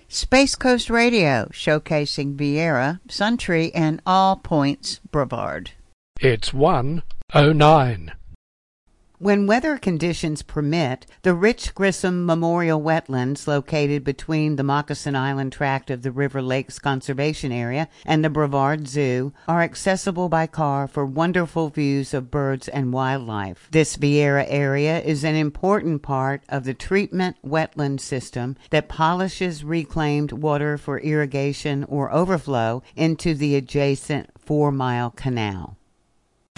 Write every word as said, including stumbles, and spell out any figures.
Space Coast Radio, showcasing Viera, Suntree, and All Points Brevard. It's one oh nine. When weather conditions permit, the Rich Grissom Memorial Wetlands, located between the Moccasin Island tract of the River Lakes Conservation Area and the Brevard Zoo, are accessible by car for wonderful views of birds and wildlife. This Viera area is an important part of the treatment wetland system that polishes reclaimed water for irrigation or overflow into the adjacent Four Mile Canal.